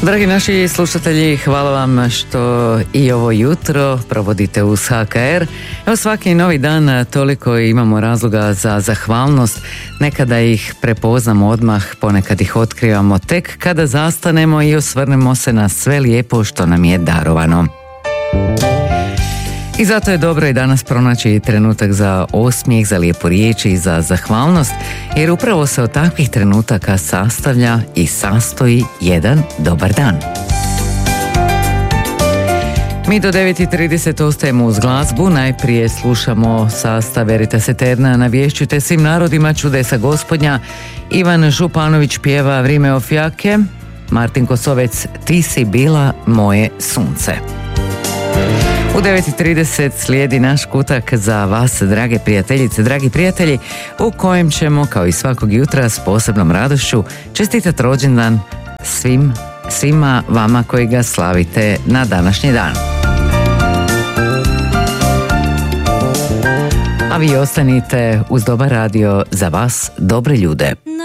Dragi naši slušatelji, hvala vam što i ovo jutro provodite uz HKR. Evo, svaki novi dan toliko imamo razloga za zahvalnost. Nekada ih prepoznamo odmah, ponekad ih otkrivamo tek kada zastanemo i osvrnemo se na sve lijepo što nam je darovano. I zato je dobro i danas pronaći trenutak za osmijeh, za lijepu riječ i za zahvalnost, jer upravo se od takvih trenutaka sastavlja i sastoji jedan dobar dan. Mi do 9:30 ostajemo uz glazbu. Najprije slušamo sastav Veritas Eterna, Navješćujte svim narodima čudesa Gospodnja. Ivan Županović pjeva Vrime ofjake. Martin Kosovec, Ti si bila moje sunce. U 9:30 slijedi naš kutak za vas, drage prijateljice, dragi prijatelji, u kojem ćemo, kao i svakog jutra, s posebnom radošću čestitati rođendan svima vama koji ga slavite na današnji dan. A vi ostanite uz dobar radio, za vas dobre ljude.